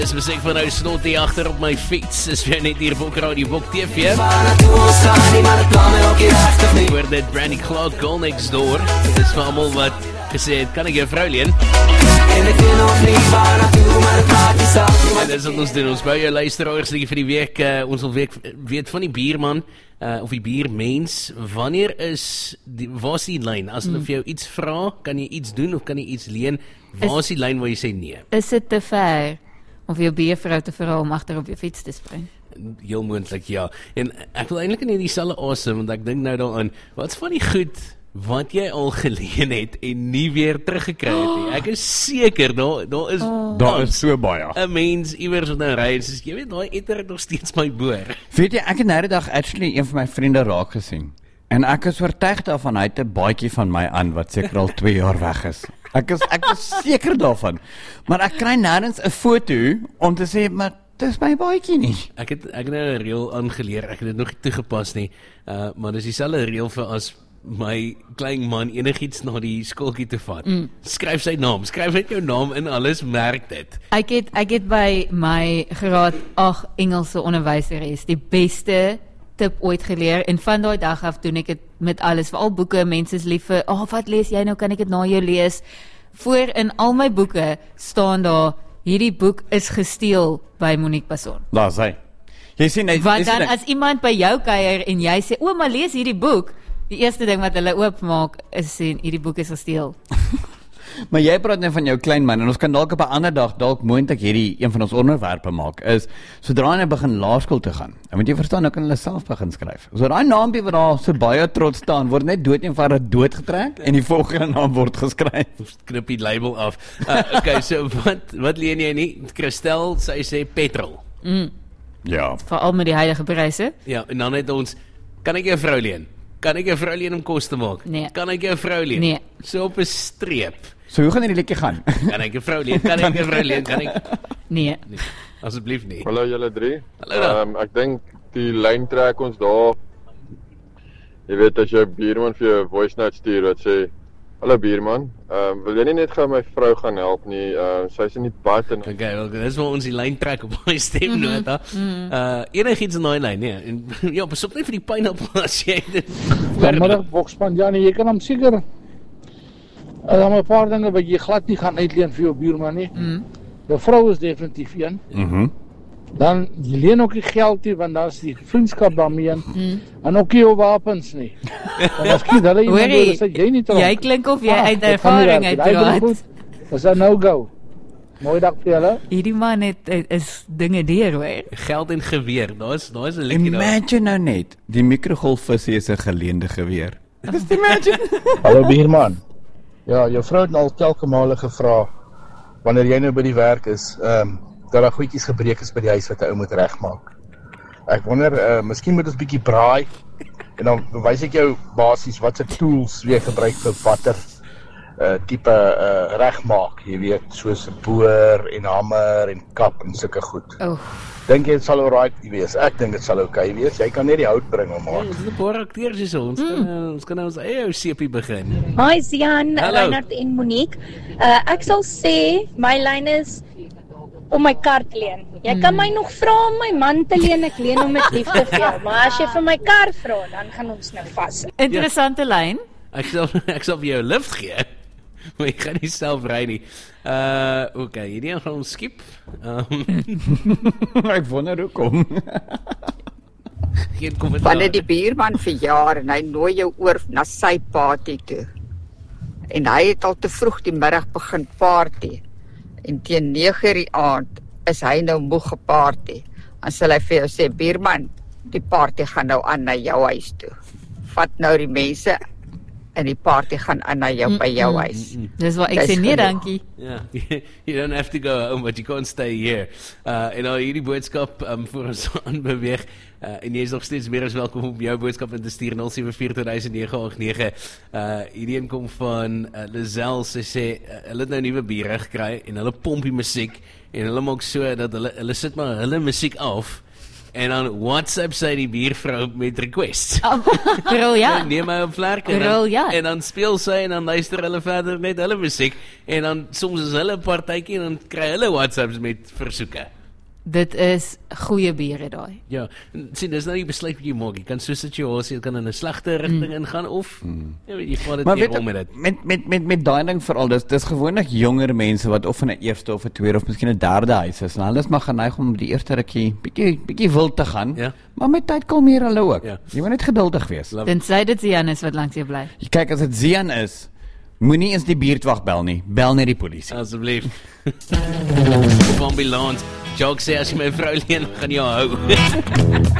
Dis musiek van nou snot hier agter op my fiets. Is weer net hier op Radio Bok TV. Hoor dit Brandy Clark, Girl Next Door. Dis vir almal wat gesê het, kan ek jou vrou leen? En dis wat ons doen, ons bou jou luisteraars vir die week. Ons wil weet van die bierman, of die biermens, wanneer waar is die lyn? As hulle vir jou iets vra, kan jy iets doen of kan jy iets leen? Waar is die lyn waar jy sê nee? Is dit te ver of jou biervrou te vra om agter op jou fiets te spring? Heel moontlik, ja. En ek wil eintlik nie dieselfde asem, want ek dink nou daaraan, wat's van die goed wat jy al geleen het en nie weer teruggekry het nie? Ek is seker, daar is so baie. 'n mens iewers wat nou ry en sê, jy weet, daai eter het nog steeds my boor. Weet jy, ek het nou die dag actually een van my vriende raak gesien. En ek is oortuig daarvan, hy het 'n baadjie van my aan, wat seker al 2 jaar weg is. Ek is seker daarvan. Maar ek kry nêrens 'n foto om te sê, maar dis my baadjie nie. Ek het nou 'n reël aangeleer, ek het dit nog nie toegepas nie, maar dis dieselfde reël vir as my klein man enigiets na die skooltjie te vat. Skryf sy naam, skryf net jou naam in alles, merk dit. Ek het by my graad 8 Engelse onderwyseres die beste tip ooit geleer, en van daai dag af doen ek dit met alles, veral boeke. Mense is lief vir, wat lees jy nou, kan ek dit na jou lees? Voor in al my boeke staan daar, hierdie boek is gesteel by Monique Passon. Daar's hy. Jy sien, want dan as iemand by jou kuier en jy sê, maar lees hierdie boek, die eerste ding wat hulle oopmaak is sê, hierdie boek is gesteel. Maar jy praat net van jou klein man, en ons kan dalk op 'n ander dag dalk moontlik hierdie een van ons onderwerpe maak, is, sodra hy begin laerskool te gaan, en moet jy verstaan, nou kan hulle self begin skryf. So daai naampie wat daar so baie trots staan, word net dood eenvoudig doodgetrek, en die volgende naam word geskryf. Knip die label af. Okay, so wat leen jy nie? Christel, sy sê petrol. Ja. Veral met die huidige pryse. Ja, en dan het ons, kan ek jou vrou leen? Kan ek jou vrou leen om kos te maak? Nee. Kan ek jou vrou leen? Nee. So op 'n streep. So hoe gaan hierdie liedjie gaan? Kan ek jou vrou leen? Kan ek jou vrou leen? Kan ek? Nee. Asseblief nie. Hallo julle drie. Hallo. Ek dink die lyn trek ons daar. Jy weet, as jou buurman vir jou 'n voice note stuur wat sê, hallo buurman, wil jy nie net gou my vrou gaan help nie? Sy is in die bad en Okay, wel, dis waar ons die lyn trek op my stemnota. Enigiets in daai lyn, nee. En ja, pas op net vir die pineappel as jy dit. Vanmiddag Bokspan Janie, jy kan hom seker dan 'n paar dinge wat jy glad nie gaan uitleen vir jou buurman nie. Jou vrou is definitief een. Dan jy leen ook die geld nie, want daar's die vriendskap daarmee in. En ook nie jou wapens nie. En as jy hulle iemand sê jy nie jy klink of jy uit ervaring uitpraat. Dis 'n no-go. Mooi dag vir julle. Hierdie man is dinge deur, hoor. Geld en geweer. Daar's 'n liedjie daar. Imagine nou net, die mikrogolfvisie is 'n geleende geweer. Dis imagine. Hallo buurman. Ja, jou vrou het al telke male gevra wanneer jy nou by die werk is, dat daar goedjies gebreek is by die huis wat 'n ou moet regmaak. Ek wonder, miskien moet ons bietjie braai en dan wys ek jou basies wat se tools jy gebruik vir watter tipe regmaak, jy weet, soos 'n boor en hamer en kap en sulke goed. Dink jy dit sal alright wees? Ek dink dit sal okay wees. Jy kan net die hout bring om maak. Ons het 'n paar akteurs hier so. Ons kan ons eie sepie begin. Hi Sian, Reinhard en Monique. Ek sal sê my lyn is om my kar te leen. Jy kan my nog vra om my man te leen, ek leen hom met liefde vir jou, maar as jy vir my kar vra, dan gaan ons nou vas. Interessante lyn. Ek sal vir jou 'n lift gee. Maar jy gaan nie self ry nie. Okay, hierdie gaan ons skip. Ek wonder hoekom. Geen kommentaar. Wanneer die buurman verjaar en hy nooi jou oor na sy party toe. En hy het al te vroeg die middag begin party. En teen 9:00 die aand is hy nou moeg geparty. Dan sal hy vir jou sê, buurman, die party gaan nou aan na jou huis toe. Vat nou die mense en die party gaan aan na jou by jou huis. Dis wat ek sê, nee dankie. Yeah, you don't have to go home, but you can't stay here. En al hierdie boodskap vir ons aanbeweeg, en jy is nog steeds meer as welkom om jou boodskap in te stuur 074200989. Hierdie een kom van Lizelle, sy sê, hulle het nou nuwe biere gekry, en hulle pomp die musiek, en hulle maak so, dat hulle sit maar hulle musiek af, En dan WhatsApp sy die buurvrou met requests. Briljant. Neem my op vlerk en dan speel sy en dan luister hulle verder net hulle musiek en dan soms is hulle partytjie en dan kry hulle WhatsApps met versoeke. Dit is goeie biere daai. Ja, sien, dis nou die besluit wat jy maak. Jy kan so 'n situasie, jy kan in 'n slegte rigting ingaan of jy vat dit nie om met dit. Met daai ding veral, dis gewoonlik jonger mense wat of in 'n eerste of 'n tweede of miskien 'n derde huis is. En hulle is maar geneig om die eerste rukkie bietjie wild te gaan. Ja. Maar met tyd kalmeer hulle ook. Ja. Jy moet net geduldig wees. Tensy dit Zian is wat langs jou bly. Kyk, as dit Zian is, moenie eens die buurtwag bel nie. Bel net die polisie. Asseblief. Of ambulans. Jock sê as jy my vrou leen, gaan jy hou.